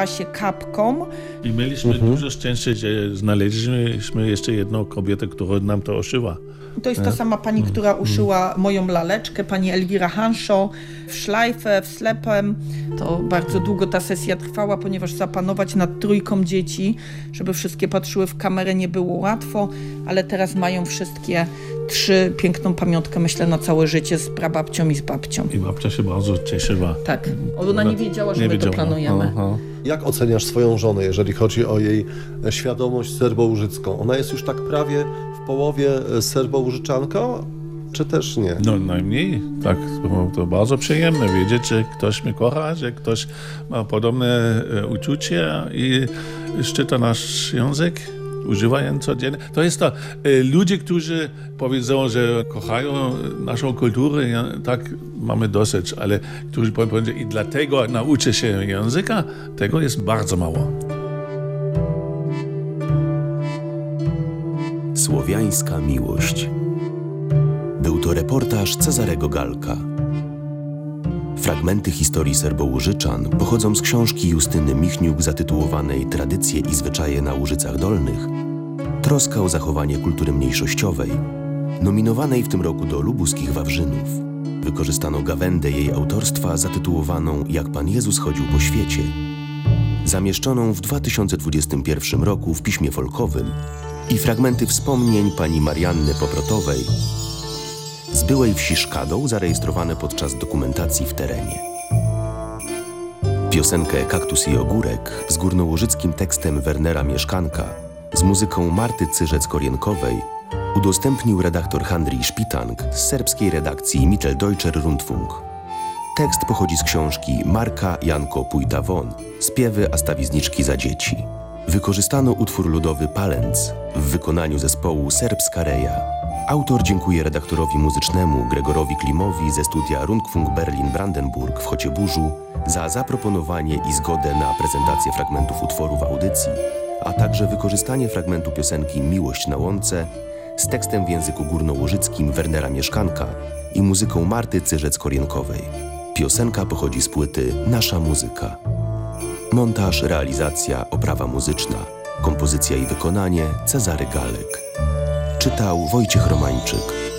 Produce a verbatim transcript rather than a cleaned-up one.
nazywała się Kapką. I mieliśmy Mhm. dużo szczęścia, że znaleźliśmy jeszcze jedną kobietę, która nam to oszyła. To jest ta sama pani, która uszyła moją laleczkę, pani Elwira Hanszo, w szlajfę, w slepem. To bardzo długo ta sesja trwała, ponieważ zapanować nad trójką dzieci, żeby wszystkie patrzyły w kamerę, nie było łatwo, ale teraz mają wszystkie trzy piękną pamiątkę, myślę, na całe życie z prababcią i z babcią. I babcia się bardzo cieszyła. Tak, ona nie wiedziała, że Nie my wiedziała. to planujemy. Aha. Jak oceniasz swoją żonę, jeżeli chodzi o jej świadomość serbołużycką? Ona jest już tak prawie w połowie serbołużyczanką, czy też nie? No najmniej, tak, to, to bardzo przyjemne wiedzieć, że ktoś mnie kocha, że ktoś ma podobne e, uczucia i szczyta nasz język, używają codziennie. To jest to, e, ludzie, którzy powiedzą, że kochają naszą kulturę, ja, tak mamy dosyć, ale którzy powiedzą, i dlatego nauczę się języka, tego jest bardzo mało. Słowiańska miłość. Był to reportaż Cezarego Galka. Fragmenty historii Serbołużyczan pochodzą z książki Justyny Michniuk zatytułowanej Tradycje i zwyczaje na Łużycach Dolnych. Troska o zachowanie kultury mniejszościowej, nominowanej w tym roku do Lubuskich Wawrzynów. Wykorzystano gawędę jej autorstwa zatytułowaną Jak Pan Jezus chodził po świecie, zamieszczoną w dwa tysiące dwudziestym pierwszym roku w piśmie folkowym, i fragmenty wspomnień pani Marianny Poprotowej z byłej wsi Szkadoł, zarejestrowane podczas dokumentacji w terenie. Piosenkę Kaktus i Ogórek z górnołużyckim tekstem Wernera Mieszkanka z muzyką Marty Cyrzec-Korienkowej udostępnił redaktor Handrij Szpitank z serbskiej redakcji Mitteldeutscher Rundfunk. Tekst pochodzi z książki Marka Janko Pujta-Won Spiewy a stawizniczki za dzieci. Wykorzystano utwór ludowy Palęc w wykonaniu zespołu Serbska Reja. Autor dziękuje redaktorowi muzycznemu Gregorowi Klimowi ze studia Rundfunk Berlin-Brandenburg w Chocieburzu za zaproponowanie i zgodę na prezentację fragmentów utworu w audycji, a także wykorzystanie fragmentu piosenki Miłość na łące z tekstem w języku górnołużyckim Wernera Mieszkanka i muzyką Marty Cyrzec-Korienkowej. Piosenka pochodzi z płyty Nasza muzyka. Montaż, realizacja, oprawa muzyczna, kompozycja i wykonanie Cezary Galek. Czytał Wojciech Romańczyk.